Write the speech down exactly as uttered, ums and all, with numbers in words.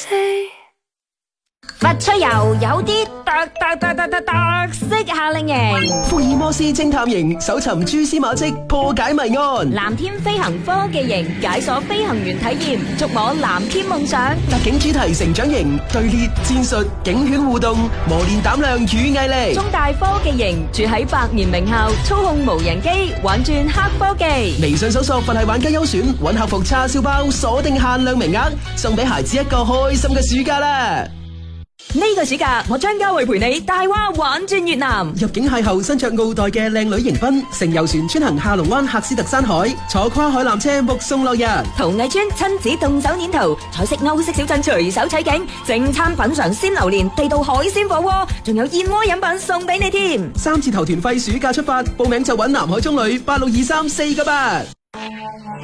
佛趣遊有啲特特特特特特色夏令營， 福爾摩斯偵探營搜尋蛛絲馬跡，破解謎案； 藍天飛行科技營解鎖飛行員體驗，觸摸藍天夢想； 特警主題成長營隊列戰術，警犬互動，磨練膽量與毅力； 中大科技營住喺百年名校，操控無人機，玩轉黑科技。 微信搜索佛系玩家優選，搵客服叉燒包，鎖定限量名額，送俾孩子一個開心嘅暑假啦！ 呢個暑假，我張家慧陪你大蛙玩轉越南。 入境邂逅身着奧黛嘅靚女迎賓，乘遊船穿行下龍灣喀斯特山海，坐跨海纜車目送落日。 陶藝村親子動手捏陶，彩色歐式小鎮隨手取景，正餐品嘗鮮榴蓮、地道海鮮火鍋，仲有燕窩飲品送俾你添。 三字頭團費暑假出發，報名就搵南海中旅八六二三四個八。